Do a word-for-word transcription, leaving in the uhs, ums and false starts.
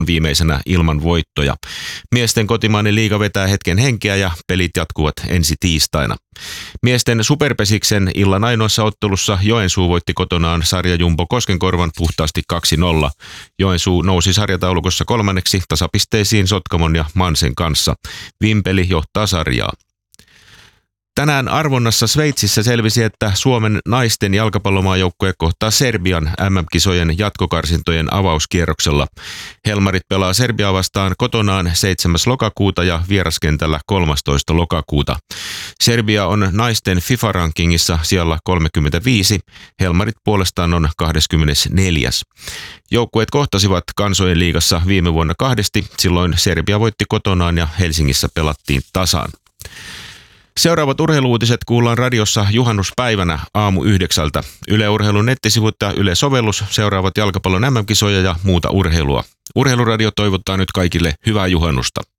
viimeisenä ilman voittoja. Miesten kotimainen liiga vetää hetken henkeä ja pelit jatkuvat ensi tiistaina. Miesten superpesiksen illan ainoassa ottelussa Joensuu voitti kotonaan sarjajumbo Koskenkorvan puhtaasti kaksi nolla. Joensuu nousi sarjataulukossa kolmanneksi tasapisteisiin Sotkamon ja Mansen kanssa. Vimpeli johtaa sarjaa. Tänään arvonnassa Sveitsissä selvisi, että Suomen naisten jalkapallomaajoukkue kohtaa Serbian M M-kisojen jatkokarsintojen avauskierroksella. Helmarit pelaa Serbiaa vastaan kotonaan seitsemäs lokakuuta ja vieraskentällä kolmastoista lokakuuta. Serbia on naisten FIFA-rankingissa sijalla kolmekymmentäviisi, Helmarit puolestaan on kaksikymmentäneljäs. Joukkueet kohtasivat Kansojen liigassa viime vuonna kahdesti, silloin Serbia voitti kotonaan ja Helsingissä pelattiin tasaan. Seuraavat urheiluutiset kuullaan radiossa juhannuspäivänä aamu yhdeksältä. Yle Urheilun nettisivut ja Yle-sovellus seuraavat jalkapallon M M-kisoja ja muuta urheilua. Urheiluradio toivottaa nyt kaikille hyvää juhannusta.